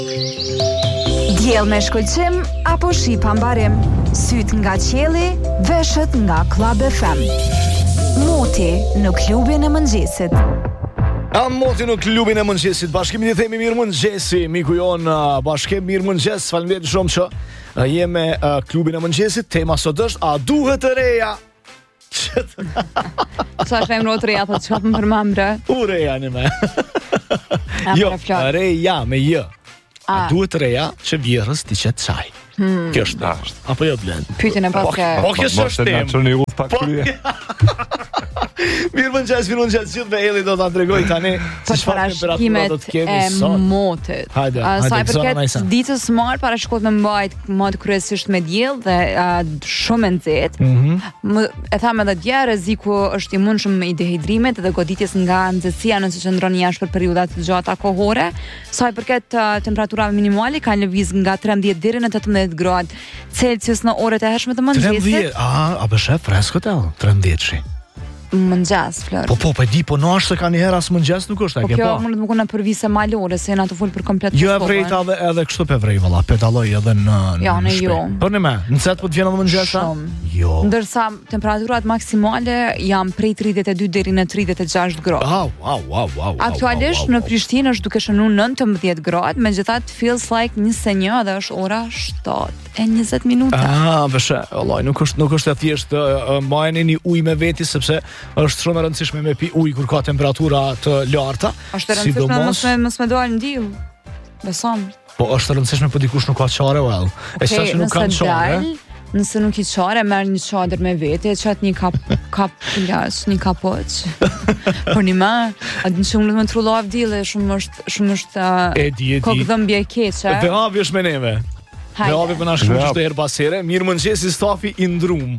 Diell me shkëlqim apo shi pa mbarim? Syt nga qielli, veshët nga Club FM. Moti në klubin e mëngjesit. Moti në klubin e mëngjesit. Bashkimi i themi mirë mëngjesi, miku jon, bashkim mirë mëngjes. Faleminderit shumë që jemi me klubin e mëngjesit. Tema sot është a duhet të reja? Sa shpem në të reja, të qapëm për mamre. U reja një me. Jo, reja me jë. A duhet reja që vjerës t'i qetë qaj. Kjo është apo jo blen? Pyetjen e paske. Po kjo është temë. Mirë mëngjes gjithë me Elli do ta tregoj tani si çfarë temperatura do të kemi sot. Motit. Sa i përket ditës së martë parashikohet me mbajt mod kryesisht me diell dhe shumë e nxehtë. E tham edhe dje rreziku është i mundshëm i dehidrimit dhe goditjes nga nxehtësia nëse qëndron jashtë për periudha të gjata kohore. Sa i përket temperaturave minimale kanë lëviz nga 13 deri në 18 gradë Celsius në orët e hershme të mëngjesit. 13, a bësh freskët 13-shi. Mëngjes, Flor. Po di, po në ashtë se ka një herë as mëngjes nuk është, po kjo mund të më kone për vise malore, se na të full për komplet. Jo e vrejta edhe kështu pe vrej, valla, pedaloj edhe në shpe. Për në me, nëset po të vjenë edhe mëngjesa? Jo. Ndërsa temperaturat maksimale jam prej 32 deri në 36 gradë. Wow. Aktualisht në Prishtinë është duke shënuar 19 gradë, megjithatë feels like 21 dhe është ora 7:20. Vëshe, vallai, nuk është e thjeshtë mbajeni një ujë me veti sepse është shumë e rëndësishme me pi ujë kur ka temperatura të larta. Është e rëndësishme mos me dalë në diell. Besom. Po është e rëndësishme po dikush nuk ka çare well. E sa që nuk kanë çare. Nëse nuk i çare, merr një çadër me vete, çat një kap plas, një kapoç. Por një më, a din shumë më trullov diell, shumë është kokdhëmbje e keqe. Dhe havesh me neve. Dhe havi për na shkruaj të herë pasere. Mirë mëngjesi stafi i ndrum.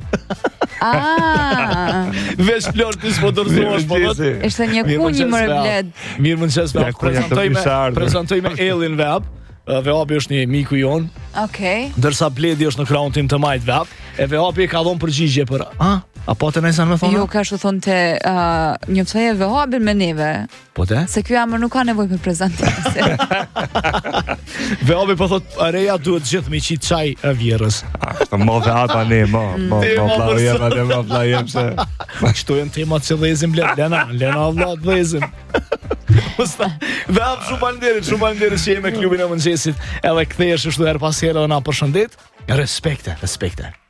Vesh Flor ti s'po dorëzohesh po vetë. Është një kunjë më bled. Mirë mëngjes, prezantoj me Ellin Veb. Vehapi është një miku jon. Okej. Ndërsa Bledi është në krahun tim të majt Veb. E Vehapi ka dhënë përgjigje për apo të nëse më thonë? Jo, ka ashtu thonë njëftoj e Vehabin me neve. Po te? Se ky emër nuk ka nevojë për prezantim. Vehapi po thot reja duhet gjithë me qit çaj e vjerrës. Ashtu mo Vehapa ne, mo se. Kështu janë temat që vëzim Lena vëlla të vëzim. Vehap shumë falënderit që jemi me klubin e mëngjesit. Edhe kthehesh ashtu her pas here dhe na përshëndet. Respekte.